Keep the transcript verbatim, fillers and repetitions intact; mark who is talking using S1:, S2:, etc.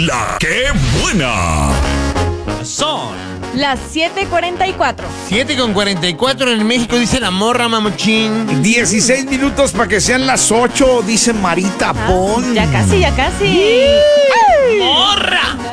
S1: la que buena.
S2: Son
S3: las siete cuarenta y cuatro.
S4: siete con cuarenta y cuatro en México, dice la morra, mamuchín.
S5: dieciséis minutos para que sean las ocho, dice Marita
S3: Ah,
S5: Pon.
S3: ya casi, ya casi.
S2: morra.